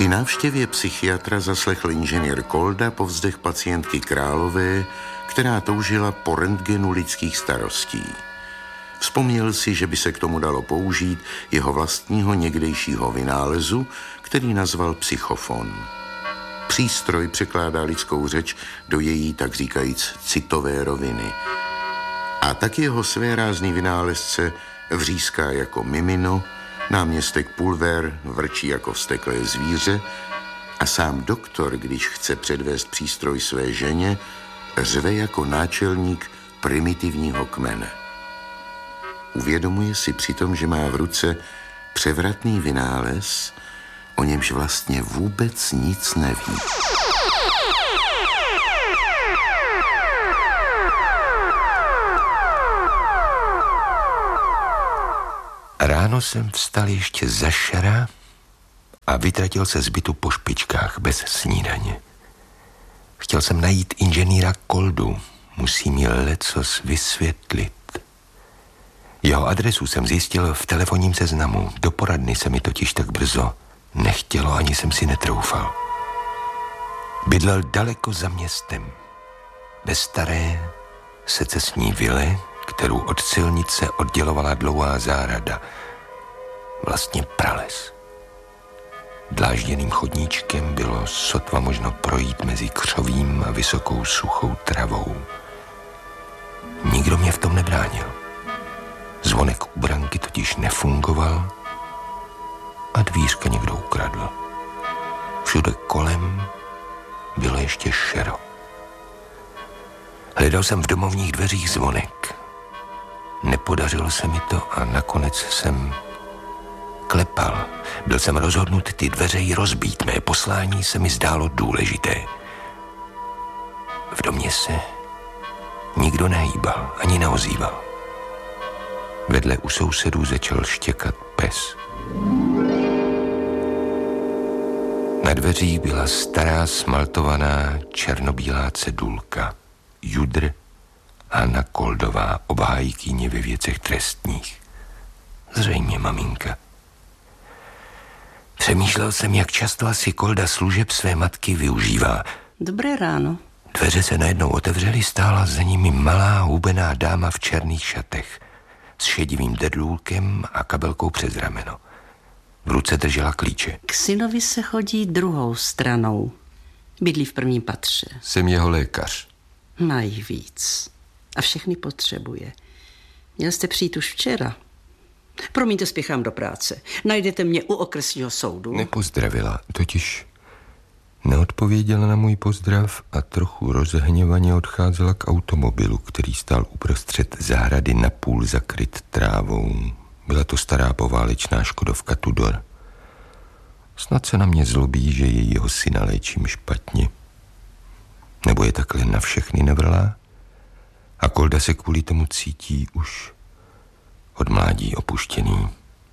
Při návštěvě psychiatra zaslechl inženýr Kolda povzdech pacientky Králové, která toužila po rentgenu lidských starostí. Vzpomněl si, že by se k tomu dalo použít jeho vlastního někdejšího vynálezu, který nazval psychofon. Přístroj překládá lidskou řeč do její, tak říkajíc, citové roviny. A tak jeho svérázný vynálezce vříská jako mimino, náměstek Pulver vrčí jako vzteklé zvíře a sám doktor, když chce předvést přístroj své ženě, řve jako náčelník primitivního kmene. Uvědomuje si přitom, že má v ruce převratný vynález, o němž vlastně vůbec nic neví. Ráno jsem vstal ještě za šera a vytratil se z bytu po špičkách bez snídaně. Chtěl jsem najít inženýra Koldu, musí mi lecos vysvětlit. Jeho adresu jsem zjistil v telefonním seznamu, do poradny se mi totiž tak brzo nechtělo, ani jsem si netroufal. Bydlel daleko za městem, ve staré secesní vile, kterou od silnice oddělovala dlouhá zahrada, vlastně prales. Dlážděným chodníčkem bylo sotva možno projít mezi křovím a vysokou suchou travou. Nikdo mě v tom nebránil. Zvonek u branky totiž nefungoval a dvířka někdo ukradl. Všude kolem bylo ještě šero. Hledal jsem v domovních dveřích zvonek. Nepodařilo se mi to a nakonec jsem klepal. Byl jsem rozhodnut ty dveře jí rozbít. Mé poslání se mi zdálo důležité. V domě se nikdo nehýbal, ani neozýval. Vedle u sousedů začal štěkat pes. Na dveřích byla stará smaltovaná černobílá cedulka. Judr Hana Koldová, obhájkyně ve věcech trestních. Zřejmě maminka. Přemýšlel jsem, jak často asi Kolda služeb své matky využívá. Dobré ráno. Dveře se najednou otevřely, stála za nimi malá hubená dáma v černých šatech s šedivým dedlůlkem a kabelkou přes rameno. V ruce držela klíče. K synovi se chodí druhou stranou. Bydlí v prvním patře. Jsem jeho lékař. Mají víc. A všechny potřebuje. Měl jste přijít už včera. Promiňte, spěchám do práce. Najdete mě u okresního soudu. Nepozdravila, totiž neodpověděla na můj pozdrav a trochu rozhněvaně odcházela k automobilu, který stál uprostřed zahrady napůl zakryt trávou. Byla to stará poválečná škodovka Tudor. Snad se na mě zlobí, že jejího syna léčím špatně. Nebo je takhle na všechny nevrlá? A Kolda se kvůli tomu cítí už od mládí opuštěný.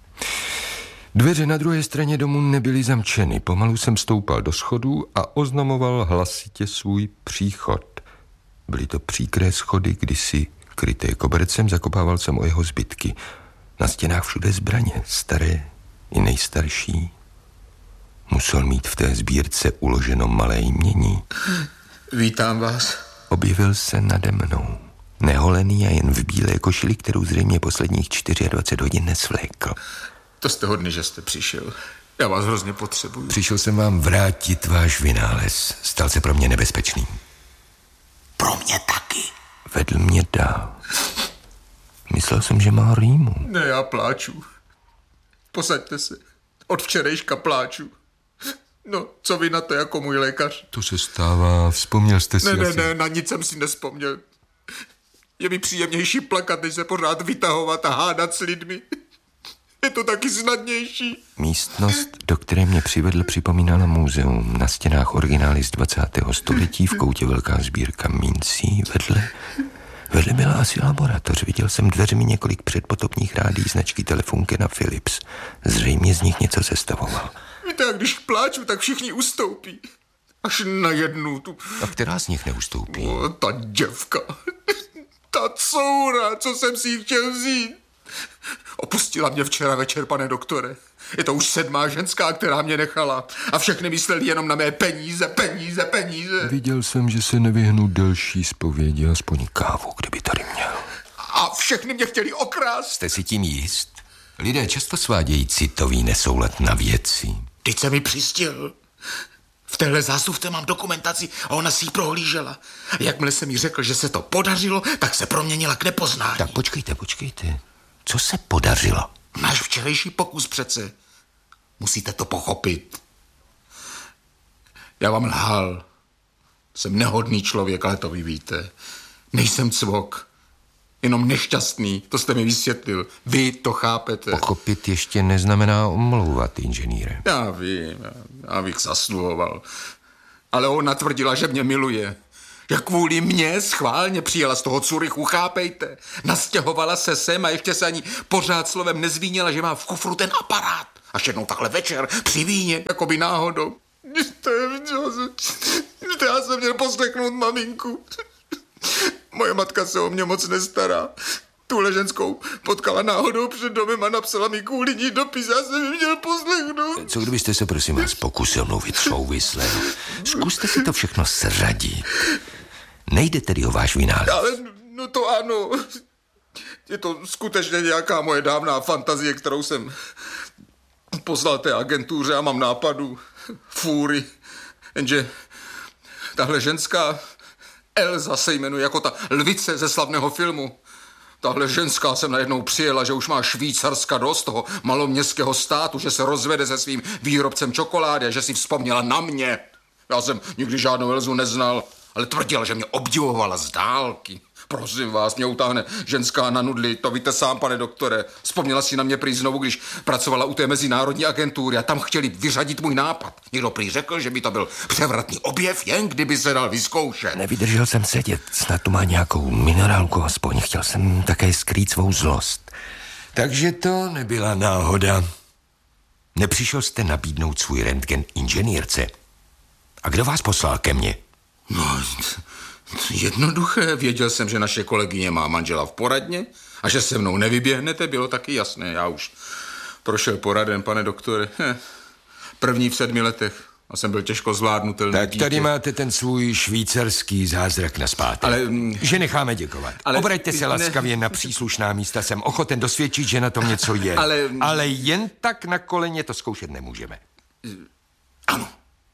Dveře na druhé straně domu nebyly zamčeny. Pomalu jsem stoupal do schodů a oznamoval hlasitě svůj příchod. Byly to příkré schody, kdysi kryté kobercem, zakopával jsem o jeho zbytky. Na stěnách všude zbraně, staré i nejstarší. Musel mít v té sbírce uloženo malé jmění. Vítám vás. Objevil se nade mnou. Neholený a jen v bílé košili, kterou zřejmě posledních 24 hodin nesvlékl. To jste hodný, že jste přišel. Já vás hrozně potřebuju. Přišel jsem vám vrátit váš vynález. Stal se pro mě nebezpečný. Pro mě taky. Vedl mě dál. Myslel jsem, že má rýmu. Ne, já pláču. Posaďte se. Od včerejška pláču. No, co vy na to jako můj lékař? To se stává, vzpomněl jste si asi. Ne, na nic jsem si nevzpomněl. Je mi příjemnější plakat, než se pořád vytahovat a hádat s lidmi. Je to taky snadnější. Místnost, do které mě přivedl, připomínala muzeum. Na stěnách originály z 20. století, v koutě velká sbírka mincí. Vedle byla asi laboratoř. Viděl jsem dveřmi několik předpotopních rádií značky Telefunken Philips. Zřejmě z nich něco sestavoval. Víte, jak když pláču, tak všichni ustoupí. Až na jednu tu. A která z nich neustoupí? Ta děvka. Ta coura, co jsem si ji chtěl vzít. Opustila mě včera večer, pane doktore. Je to už 7. ženská, která mě nechala. A všechny mysleli jenom na mé peníze. Viděl jsem, že se nevyhnu delší zpovědi, aspoň kávu, kdyby tady měl. A všechny mě chtěli okrást. Jste si tím jist? Lidé často svádějí citový nesoulad na věci. Teď se mi přistěhl. V téhle zásuvce mám dokumentaci a ona si ji prohlížela. A jakmile jsem jí řekl, že se to podařilo, tak se proměnila k nepoznání. Tak počkejte. Co se podařilo? Náš včerejší pokus přece. Musíte to pochopit. Já vám lhal. Jsem nehodný člověk, ale to vy víte. Nejsem cvok. Jenom nešťastný, to jste mi vysvětlil. Vy to chápete. Pochopit ještě neznamená omlouvat, inženýre. Já vím, já bych zasluhoval. Ale ona tvrdila, že mě miluje. Jak kvůli mně schválně přijela z toho Curychu, chápejte. Nastěhovala se sem a ještě se ani pořád slovem nezvínila, že má v kufru ten aparát. Až jednou takhle večer při víně, jako by náhodou. Já jsem měl poslechnout maminku. Moje matka se o mě moc nestará. Tuhle ženskou potkala náhodou před domem a napsala mi kvůli ní dopis. Já jsem ji měl poslechnout. Co kdybyste se, prosím vás, pokusil mluvit souvisle? Zkuste si to všechno sřadit. Nejde tedy o váš vynález. Ale no to ano. Je to skutečně nějaká moje dávná fantazie, kterou jsem poslal té agentuře a mám nápadu. Fůry. Jenže tahle ženská Elza se jmenuje jako ta lvice ze slavného filmu. Tahle ženská jsem najednou přijela, že už má Švýcarska dost toho maloměstského státu, že se rozvede se svým výrobcem čokolády a že si vzpomněla na mě. Já jsem nikdy žádnou Elzu neznal, ale tvrdila, že mě obdivovala z dálky. Prosím vás, mě utáhne ženská na nudli, to víte sám, pane doktore. Vzpomněla si na mě prý znovu, když pracovala u té mezinárodní agentury a tam chtěli vyřadit můj nápad. Někdo prý řekl, že by to byl převratný objev, jen kdyby se dal vyzkoušet. Nevydržel jsem sedět, snad tu má nějakou minerálku aspoň. Chtěl jsem také skrýt svou zlost. Takže to nebyla náhoda. Nepřišel jste nabídnout svůj rentgen inženýrce. A kdo vás poslal ke mně? No, jednoduché. Věděl jsem, že naše kolegyně má manžela v poradně a že se mnou nevyběhnete, bylo taky jasné. Já už prošel poradem, pane doktore. První v 7 letech a jsem byl těžko zvládnutelný. Tak tady dítě. Máte ten svůj švýcarský zázrak nazpátek. Ale že necháme děkovat. Obraťte se laskavě na příslušná místa. Jsem ochoten dosvědčit, že na tom něco je. Ale jen tak na koleně to zkoušet nemůžeme. Ano,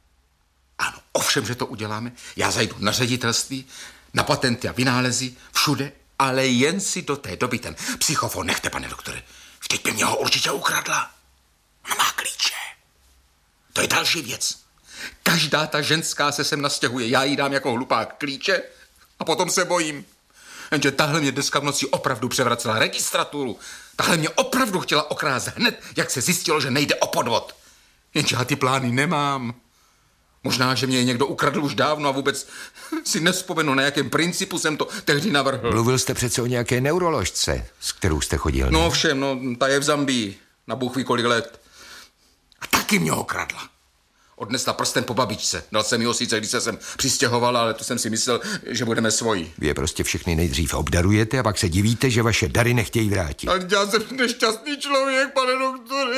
ovšem, že to uděláme. Já zajdu na ředitelství, na patenty a vynálezy, všude, ale jen si do té doby ten psychofon nechte, pane doktore. Vždyť by mě ho určitě ukradla. Ona má klíče. To je další věc. Každá ta ženská se sem nastěhuje. Já jí dám jako hlupák klíče a potom se bojím. Jenže tahle mě dneska v noci opravdu převracela registraturu. Tahle mě opravdu chtěla okrást hned, jak se zjistilo, že nejde o podvod. Jenže já ty plány nemám. Možná, že mě je někdo ukradl už dávno a vůbec si nevzpomenu, na jakém principu jsem to tehdy navrhl. Mluvil jste přece o nějaké neuroložce, s kterou jste chodil, ne? No všem, ta je v Zambii, na Bůh ví kolik let. A taky mě okradla. Odnesla prsten po babičce. Dal jsem ji ho sice, když se sem přistěhovala, ale to jsem si myslel, že budeme svoji. Vy je prostě všechny nejdřív obdarujete a pak se divíte, že vaše dary nechtějí vrátit. Ale já jsem nešťastný člověk, pane doktore.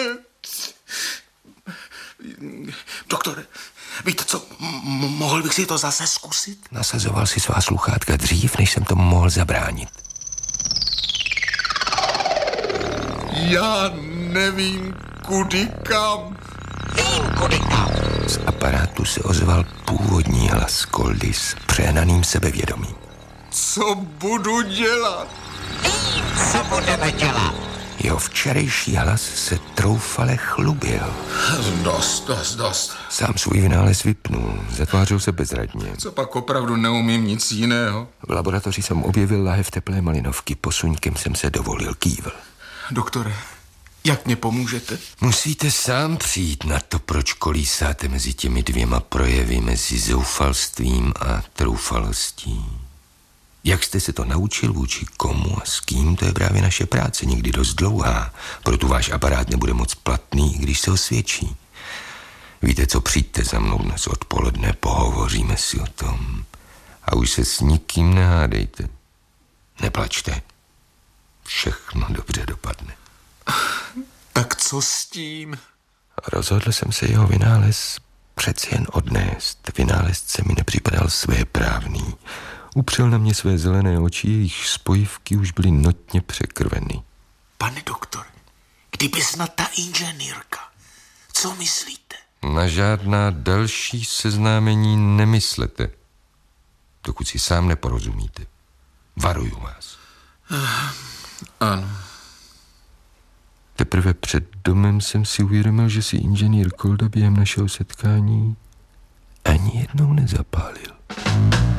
Doktore, víte co, mohl bych si to zase zkusit? Nasazoval si svá sluchátka dřív, než jsem tomu mohl zabránit. Já nevím, kudy kam. Z aparátu se ozval původní hlas Koldy s přehnaným sebevědomím. Co budu dělat? Co budeme dělat? Jeho včerejší hlas se troufale chlubil. Dost. Sám svůj vynález vypnul, zatvářil se bezradně. Co pak opravdu neumím nic jiného? V laboratoři jsem objevil lahev teplé malinovky, posuňkem jsem se dovolil, kývl. Doktore, jak mě pomůžete? Musíte sám přijít na to, proč kolísáte mezi těmi dvěma projevy, mezi zoufalstvím a troufalostí. Jak jste se to naučil, vůči komu a s kým, to je právě naše práce, někdy dost dlouhá. Proto váš aparát nebude moc platný, i když se osvědčí. Víte co, přijďte za mnou dnes odpoledne, pohovoříme si o tom. A už se s nikým nehádejte. Neplačte. všechno dobře dopadne. Tak co s tím? Rozhodl jsem se jeho vynález přeci jen odnést. Vynálezce mi nepřipadal svéprávný. Upřel na mě své zelené oči, jejich spojivky už byly notně překrveny. Pane doktor, kdyby snad ta inženýrka, co myslíte? Na žádná další seznámení nemyslete, dokud si sám neporozumíte. Varuju vás. Ano. Teprve před domem jsem si uvědomil, že si inženýr Kolda během našeho setkání ani jednou nezapálil.